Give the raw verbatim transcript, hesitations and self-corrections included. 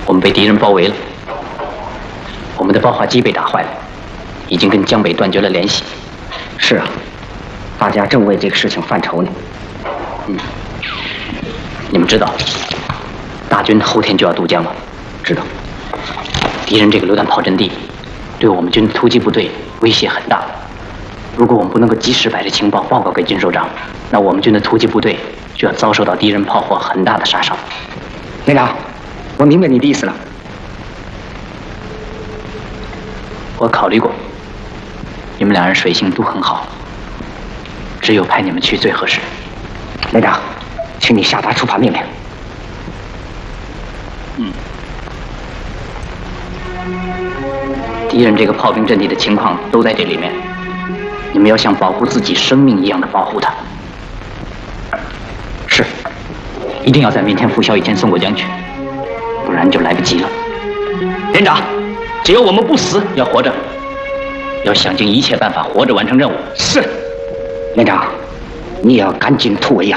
我们被敌人包围了，我们的爆化机被打坏了，已经跟江北断绝了联系。 是啊，大家正为这个事情犯愁呢。 嗯，你们知道，大军后天就要渡江了。 知道。 敌人这个榴弹炮阵地，对我们军的突击部队威胁很大。如果我们不能够及时把这情报报告给军首长，那我们军的突击部队就要遭受到敌人炮火很大的杀伤。 连长，我明白你的意思了。 我考虑过，你们两人水性都很好，只有派你们去最合适。 连长，请你下达出发命令。 嗯。敌人这个炮兵阵地的情况都在这里面，你们要像保护自己生命一样的保护它。是，一定要在明天拂晓以前送过江去，不然就来不及了。连长，只有我们不死，要活着，要想尽一切办法活着完成任务。 是，连长，你也要赶紧突围呀！